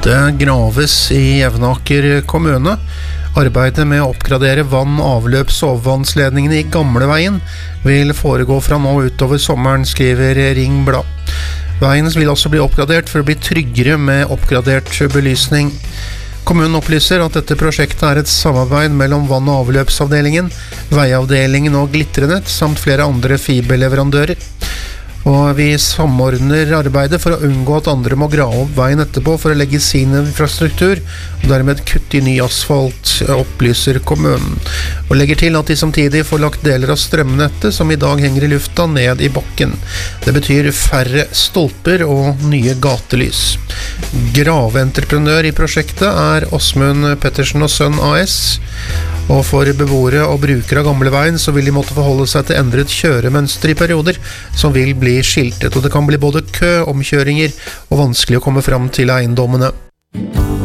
Det graves i Jevnaker kommune. Arbeidet med å oppgradere vann-, avløps- og overvannsledningene i Gamleveien vil foregå fra nå utover sommeren, skriver Ring Blad. Veien vil også bli oppgradert for å bli tryggere med oppgradert belysning. Kommunen opplyser at dette prosjektet er et samarbeid mellom vann- og avløpsavdelingen, veiavdelingen og Glitrenett, samt flere andre fiberleverandører. Og vi samordner arbeidet for å unngå at andre må grave opp veien etterpå for å legge sin infrastruktur, og dermed kutte i ny asfalt, opplyser kommunen. Og legger til at de samtidig får lagt deler av strømnettet som i dag henger i lufta ned i bakken. Det betyr færre stolper og nye gatelys. Graveentreprenør i prosjektet er Åsmund Pettersen og Sønn AS. Og for beboere og brukere av Gamleveien så vil de måtte forholde seg til endret kjøremønster i perioder, som vil bli skiltet, og det kan bli både kø, omkjøringer og vanskelig å komme fram til eiendommene.